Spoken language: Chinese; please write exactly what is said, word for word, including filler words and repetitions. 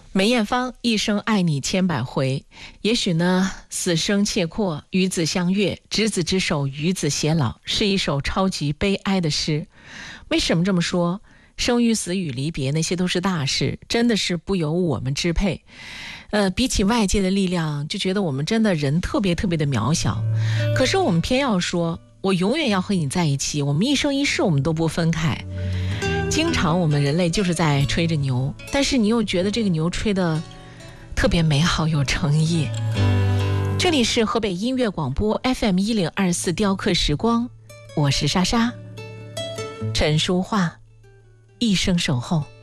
梅艳芳一生爱你千百回，也许呢，死生契阔，与子相悦，执子之手，与子偕老，是一首超级悲哀的诗。为什么这么说？生与死与离别，那些都是大事，真的是不由我们支配。呃，比起外界的力量，就觉得我们真的人特别特别的渺小。可是我们偏要说，我永远要和你在一起，我们一生一世我们都不分开。经常我们人类就是在吹着牛，但是你又觉得这个牛吹得特别美好有诚意。这里是河北音乐广播 F M 一零二四雕刻时光，我是莎莎。陈淑桦，一生守候。